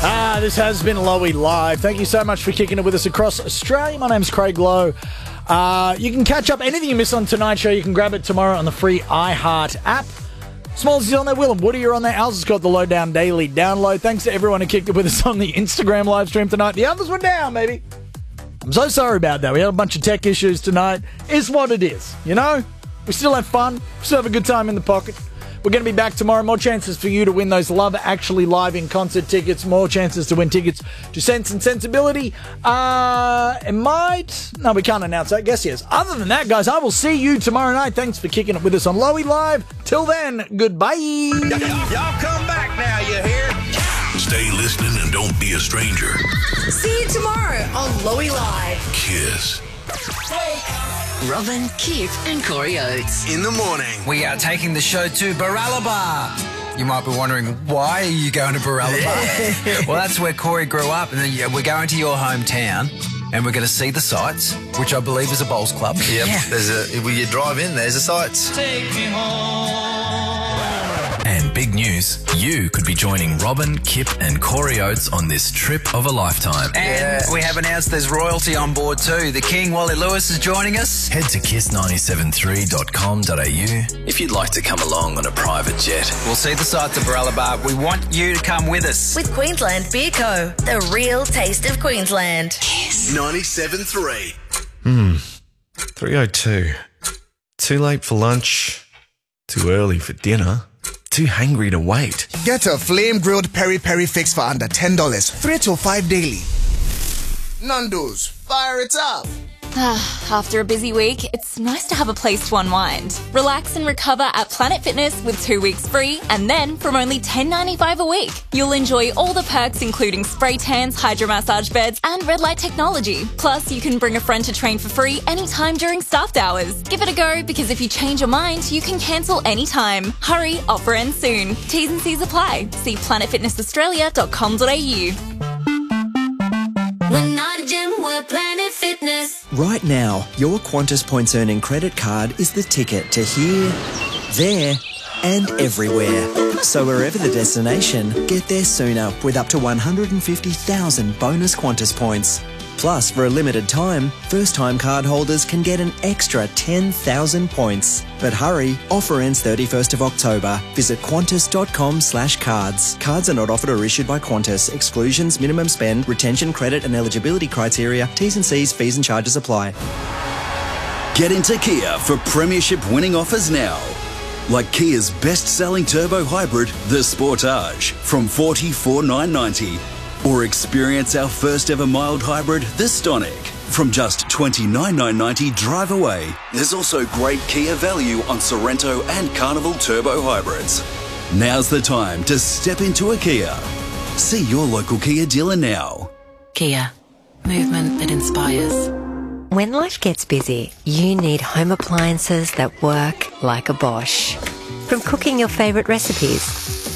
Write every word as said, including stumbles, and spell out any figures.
Ah, this has been Lowy Live. Thank you so much for kicking it with us across Australia. My name's Craig Lowe. Uh, you can catch up anything you miss on tonight's show. You can grab it tomorrow on the free iHeart app. Smalls is on there. Will and Woody are on there. Al's has got the Lowdown Daily download. Thanks to everyone who kicked it with us on the Instagram live stream tonight. The others were down, baby. I'm so sorry about that. We had a bunch of tech issues tonight. It's what it is, you know? We still have fun. We still have a good time in the pocket. We're going to be back tomorrow. More chances for you to win those Love Actually Live in concert tickets. More chances to win tickets to Sense and Sensibility. Uh, it might... No, we can't announce that. Guess yes. Other than that, guys, I will see you tomorrow night. Thanks for kicking it with us on Lowy Live. Till then, goodbye. Y'all come back now, you hear? Stay listening and don't be a stranger. See you tomorrow on Lowy Live. Kiss. Robin, Kip and Corey Oates. In the morning. We are taking the show to Baralaba. You might be wondering, why are you going to Baralaba? Yeah. Well, that's where Corey grew up, and then we're going to your hometown, and we're going to see the sights, which I believe is a bowls club. Yep. Yeah. There's a. When you drive in, there's the sights. Take me home. And big news, you could be joining Robin, Kip and Corey Oates on this trip of a lifetime. And Yeah. we have announced there's royalty on board too. The King, Wally Lewis, is joining us. Head to kiss nine seven three dot com dot a u if you'd like to come along on a private jet. We'll see the sights of Baralaba. We want you to come with us. With Queensland Beer Co. The real taste of Queensland. ninety-seven point three. three oh two. Too late for lunch. Too early for dinner. Too hangry to wait. Get a flame-grilled peri-peri fix for under ten dollars. Three till five daily. Nando's, fire it up. After a busy week, it's nice to have a place to unwind. Relax and recover at Planet Fitness with two weeks free, and then from only ten dollars ninety-five a week. You'll enjoy all the perks including spray tans, hydromassage beds, and red light technology. Plus, you can bring a friend to train for free anytime during staffed hours. Give it a go, because if you change your mind, you can cancel anytime. Hurry, offer ends soon. T's and C's apply. See planet fitness australia dot com dot a u. We're not a gym, we're Planet Fitness. Right now, your Qantas Points Earning credit card is the ticket to here, there, and everywhere. So wherever the destination, get there sooner with up to one hundred fifty thousand bonus Qantas points. Plus, for a limited time, first-time card holders can get an extra ten thousand points. But hurry, offer ends thirty-first of October. Visit qantas dot com slash cards. Cards are not offered or issued by Qantas. Exclusions, minimum spend, retention, credit and eligibility criteria, T's and C's, fees and charges apply. Get into Kia for premiership winning offers now. Like Kia's best-selling turbo hybrid, the Sportage, from forty-four thousand nine hundred ninety dollars. Or experience our first ever mild hybrid, the Stonic, from just twenty-nine thousand nine hundred ninety dollars drive away. There's also great Kia value on Sorrento and Carnival turbo hybrids. Now's the time to step into a Kia. See your local Kia dealer now. Kia. Movement that inspires. When life gets busy, you need home appliances that work like a Bosch. From cooking your favourite recipes